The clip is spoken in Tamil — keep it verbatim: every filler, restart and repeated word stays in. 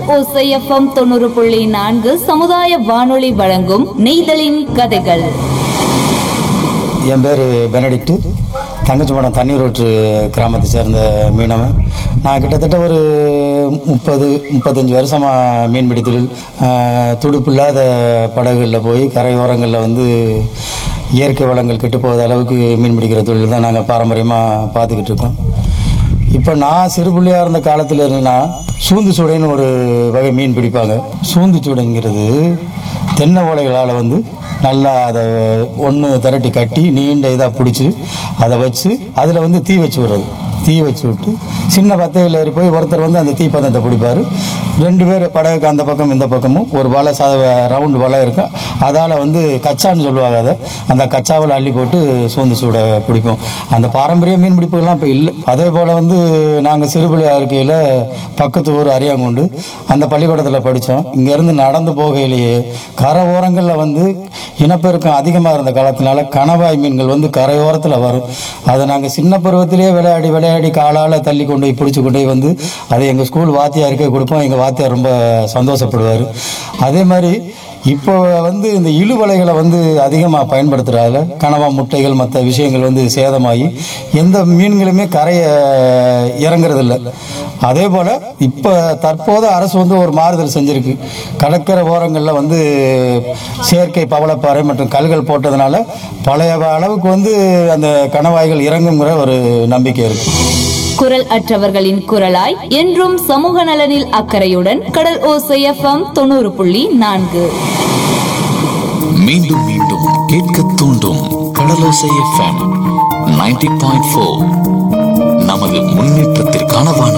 ஓசை எஃப்எம் தொண்ணூறு புள்ளி நான்கு சமுதாய வானொலி வழங்கும் நெய்தலின் கதைகள். என் பேர் பெனடிக்ட். தங்கச்சிமடம் தண்ணீர் ஊற்று கிராமத்தை சேர்ந்த மீனவன். நான் கிட்டத்தட்ட ஒரு முப்பது முப்பத்தஞ்சு வருஷமாக மீன்பிடி தொழில், துடுப்பில்லாத படகுகளில் போய் கரையோரங்களில் வந்து இயற்கை வளங்கள் கெட்டு போகாத அளவுக்கு மீன் பிடிக்கிற தொழில் தான் நாங்கள் பாரம்பரியமாக பார்த்துக்கிட்டு இருக்கோம். இப்போ நான் சிறு பிள்ளையாக இருந்த காலத்தில் இருந்துன்னா சூந்து சூடைன்னு ஒரு வகை மீன் பிடிப்பாங்க. சூந்து சூடைங்கிறது தென்னை ஓலைகளால் வந்து நல்லா அதை ஒன்று திரட்டி கட்டி நீண்ட இதாக பிடிச்சி அதை வச்சு அதில் வந்து தீ வச்சு விடுறது. தீ வச்சு விட்டு சின்ன பத்தையில் ஏறி போய் ஒருத்தர் வந்து அந்த தீப்பந்தத்தை பிடிப்பார். ரெண்டு பேர் படகுக்கு அந்த பக்கம் இந்த பக்கமும் ஒரு வலை ச ரவுண்டு வலை இருக்கும். அதால் வந்து கச்சான்னு சொல்லுவாங்க. அதை அந்த கச்சாவில் அள்ளி போட்டு சூந்து சூட பிடிப்போம். அந்த பாரம்பரிய மீன் பிடிப்புகள்லாம் இப்போ இல்லை. அதே போல் வந்து நாங்கள் சிறுபிள்ளையாக இருக்கையில் பக்கத்து ஊர் அரியாங்குண்டு அந்த பள்ளிக்கூடத்தில் படித்தோம். இங்கேருந்து நடந்து போகையிலேயே கரை ஓரங்களில் வந்து இனப்பெருக்கம் அதிகமாக இருந்த காலத்தினால கணவாய் மீன்கள் வந்து கரையோரத்தில் வரும். அதை நாங்கள் சின்ன பருவத்திலேயே விளையாடி விளையாடி காலால் தள்ளி கொண்டு போய் பிடிச்சி கொண்டு போய் வந்து அதை எங்கள் ஸ்கூல் வாத்தியாருக்கே கொடுப்போம். எங்கள் வாத்தியார் ரொம்ப சந்தோஷப்படுவார். அதே மாதிரி இப்போ வந்து இந்த இழுவலைகளை வந்து அதிகமாக பயன்படுத்துகிறாங்க. கனவா முட்டைகள் மற்ற விஷயங்கள் வந்து சேதமாகி எந்த மீன்களுமே கரையை இறங்குறதில்ல. அதே போல் இப்போ தற்போது அரசு வந்து ஒரு மாறுதல் செஞ்சுருக்கு. கடற்கரை ஓரங்களில் வந்து செயற்கை பவளப்பாறை மற்றும் கல்கள் போட்டதுனால பழைய அளவுக்கு வந்து அந்த கணவாய்கள் இறங்குங்கிற ஒரு நம்பிக்கை இருக்குது. குரல் அற்றவர்களின் குரலாய் என்றும் சமூக நலனில் அக்கறையுடன் கடல் ஓசை எஃப்எம் தொண்ணூறு புள்ளி நான்கு. மீண்டும் மீண்டும் கேட்க தூண்டும் கடலோசை எஃப்எம் தொண்ணூறு புள்ளி நான்கு. நமது முன்னேற்றத்திற்கான வானொலி.